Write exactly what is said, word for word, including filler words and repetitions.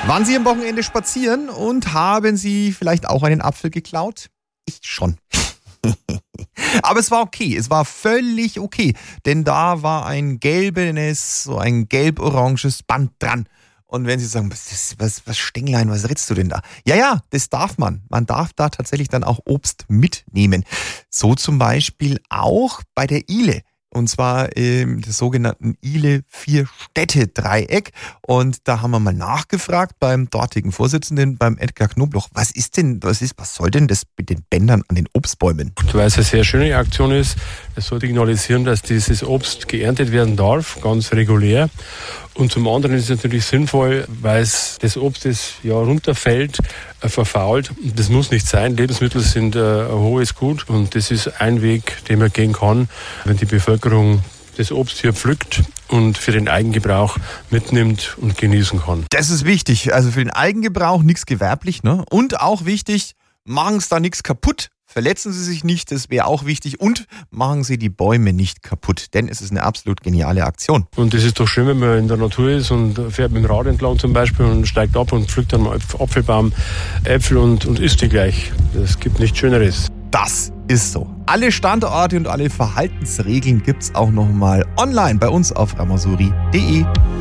Waren Sie am Wochenende spazieren und haben Sie vielleicht auch einen Apfel geklaut? Ich schon. Aber es war okay, es war völlig okay, denn da war ein gelbenes, so ein gelb-oranges Band dran. Und wenn Sie sagen, was, was, was Stänglein, was ritzt du denn da? Ja, ja, das darf man. Man darf da tatsächlich dann auch Obst mitnehmen. So zum Beispiel auch bei der Ile. Und zwar im sogenannten Ile-Vier-Städte-Dreieck. Und da haben wir mal nachgefragt beim dortigen Vorsitzenden, beim Edgar Knobloch. Was ist denn, was ist, was soll denn das mit den Bändern an den Obstbäumen? Weil es eine sehr schöne Aktion ist. Es soll signalisieren, dass dieses Obst geerntet werden darf, ganz regulär. Und zum anderen ist es natürlich sinnvoll, weil es das Obst, das ja runterfällt, äh, verfault. Das muss nicht sein. Lebensmittel sind äh, ein hohes Gut und das ist ein Weg, den man gehen kann, wenn die Bevölkerung das Obst hier pflückt und für den Eigengebrauch mitnimmt und genießen kann. Das ist wichtig. Also für den Eigengebrauch nichts gewerblich, ne? Und auch wichtig, machen Sie da nichts kaputt. Verletzen Sie sich nicht, das wäre auch wichtig. Und machen Sie die Bäume nicht kaputt, denn es ist eine absolut geniale Aktion. Und das ist doch schön, wenn man in der Natur ist und fährt mit dem Rad entlang zum Beispiel und steigt ab und pflückt dann mal Apfelbaum, Äpfel und, und isst die gleich. Das gibt nichts Schöneres. Das ist so. Alle Standorte und alle Verhaltensregeln gibt's auch nochmal online bei uns auf ramazuri punkt de.